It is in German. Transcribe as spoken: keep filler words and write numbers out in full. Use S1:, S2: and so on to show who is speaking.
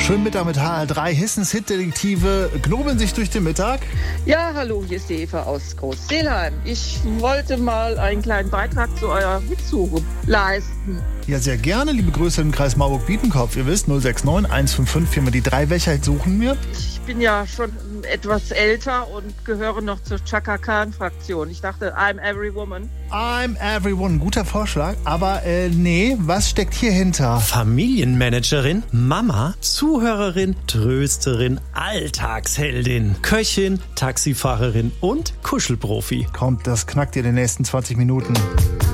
S1: Schönen Mittag mit H L drei. Hessens Hitdetektive knobeln sich durch den Mittag.
S2: Ja, hallo, hier ist die Eva aus Groß-Seelheim. Ich wollte mal einen kleinen Beitrag zu eurer Hitzsuche leisten.
S1: Ja, sehr gerne. Liebe Grüße im Kreis Marburg-Biedenkopf. Ihr wisst, null sechs neun eins fünf fünf vier mal die drei. Welcher Hit suchen wir?
S2: Ich bin ja schon etwas älter und gehöre noch zur Chaka Khan-Fraktion. Ich dachte, I'm every woman.
S1: I'm everyone. Guter Vorschlag. Aber äh, nee, was steckt hier hinter?
S3: Familienmanagerin, Mama, Zuhörerin, Trösterin, Alltagsheldin, Köchin, Taxifahrerin und Kuschelprofi.
S1: Kommt, das knackt ihr in den nächsten zwanzig Minuten.